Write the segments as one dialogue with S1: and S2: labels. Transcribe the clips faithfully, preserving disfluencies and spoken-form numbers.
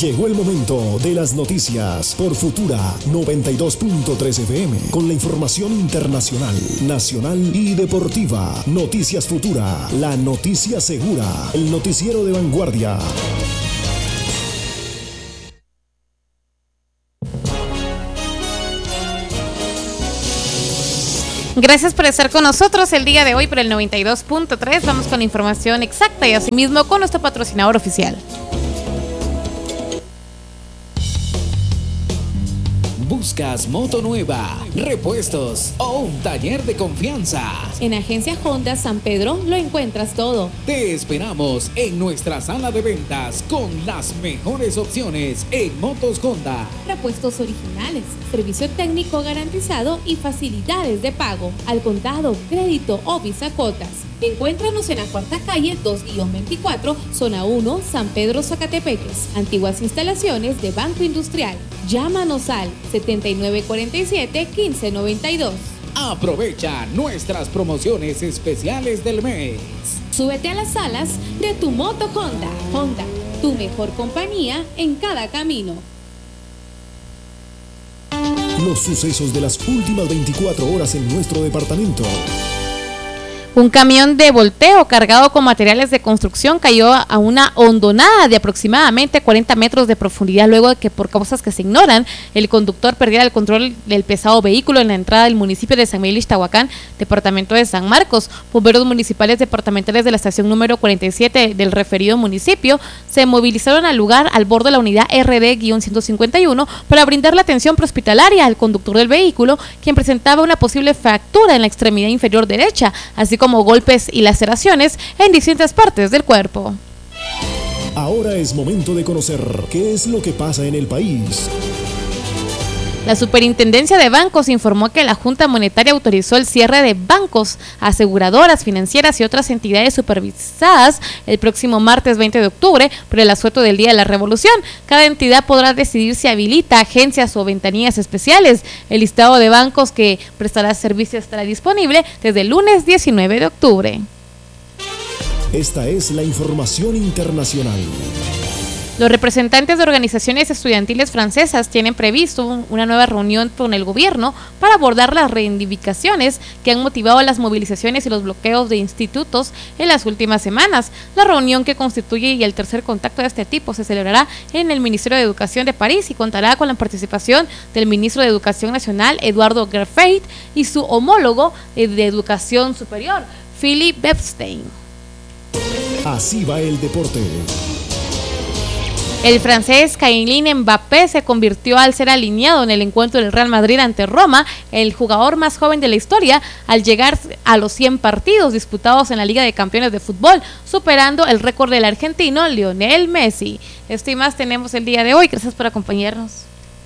S1: Llegó el momento de las noticias por Futura noventa y dos punto tres F M con la información internacional, nacional y deportiva. Noticias Futura, la noticia segura, el noticiero de vanguardia.
S2: Gracias por estar con nosotros el día de hoy por el noventa y dos punto tres. Vamos con la información exacta y asimismo con nuestro patrocinador oficial.
S3: ¿Buscas moto nueva, repuestos o un taller de confianza?
S4: En Agencia Honda San Pedro lo encuentras todo.
S3: Te esperamos en nuestra sala de ventas con las mejores opciones en motos Honda.
S4: Repuestos originales, servicio técnico garantizado y facilidades de pago, al contado, crédito o visa cuotas. Encuéntranos en la cuarta calle dos veinticuatro, zona uno, San Pedro Zacatepeques. Antiguas instalaciones de Banco Industrial. Llámanos al setenta y nueve cuarenta y siete, quince noventa y dos.
S3: Aprovecha nuestras promociones especiales del mes.
S4: Súbete a las alas de tu moto Honda. Honda, tu mejor compañía en cada camino.
S1: Los sucesos de las últimas veinticuatro horas en nuestro departamento.
S2: Un camión de volteo cargado con materiales de construcción cayó a una hondonada de aproximadamente cuarenta metros de profundidad luego de que, por causas que se ignoran, el conductor perdiera el control del pesado vehículo en la entrada del municipio de San Miguel Ixtahuacán, departamento de San Marcos. Bomberos municipales departamentales de la estación número cuarenta y siete del referido municipio se movilizaron al lugar al bordo de la unidad R D ciento cincuenta y uno para brindar la atención prehospitalaria al conductor del vehículo, quien presentaba una posible fractura en la extremidad inferior derecha, así como golpes y laceraciones en distintas partes del cuerpo.
S1: Ahora es momento de conocer qué es lo que pasa en el país.
S2: La Superintendencia de Bancos informó que la Junta Monetaria autorizó el cierre de bancos, aseguradoras, financieras y otras entidades supervisadas el próximo martes veinte de octubre por el asueto del Día de la Revolución. Cada entidad podrá decidir si habilita agencias o ventanillas especiales. El listado de bancos que prestará servicio estará disponible desde el lunes diecinueve de octubre.
S1: Esta es la información internacional.
S2: Los representantes de organizaciones estudiantiles francesas tienen previsto una nueva reunión con el gobierno para abordar las reivindicaciones que han motivado las movilizaciones y los bloqueos de institutos en las últimas semanas. La reunión, que constituye el tercer contacto de este tipo, se celebrará en el Ministerio de Educación de París y contará con la participación del ministro de Educación Nacional, Eduardo Gerfeld, y su homólogo de Educación Superior, Philippe Epstein.
S1: Así va el deporte.
S2: El francés Kylian Mbappé se convirtió, al ser alineado en el encuentro del Real Madrid ante Roma, el jugador más joven de la historia al llegar a los cien partidos disputados en la Liga de Campeones de Fútbol, superando el récord del argentino Lionel Messi. Esto y más tenemos el día de hoy. Gracias por acompañarnos.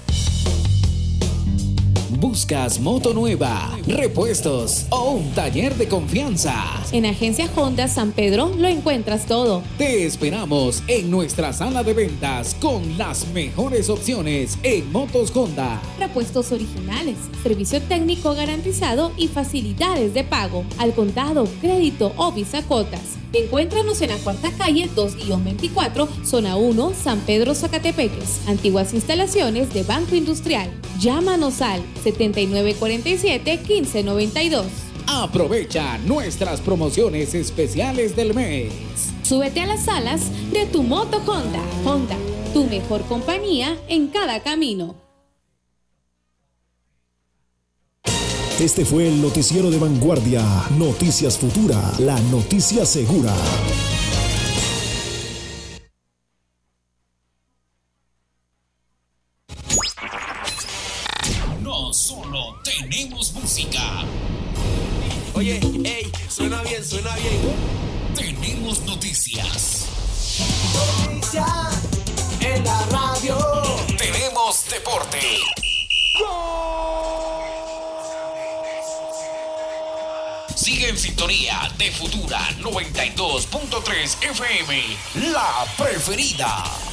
S3: ¿Buscas moto nueva, repuestos o un taller de confianza?
S4: En Agencia Honda San Pedro lo encuentras todo.
S3: Te esperamos en nuestra sala de ventas con las mejores opciones en motos Honda.
S4: Repuestos originales, servicio técnico garantizado y facilidades de pago, al contado, crédito o visa cuotas. Encuéntranos en la cuarta calle dos veinticuatro, zona uno, San Pedro Zacatepeques. Antiguas instalaciones de Banco Industrial. Llámanos al setenta y nueve cuarenta y siete, quince noventa y dos.
S3: Aprovecha nuestras promociones especiales del mes.
S4: Súbete a las alas de tu moto Honda. Honda, tu mejor compañía en cada camino.
S1: Este fue el noticiero de vanguardia. Noticias Futura, la noticia segura.
S3: No solo tenemos música.
S5: Oye, hey, suena bien, suena bien.
S3: Tenemos noticias.
S5: Noticias en la radio.
S3: Tenemos deporte. Sigue en sintonía de Futura noventa y dos punto tres F M, la preferida.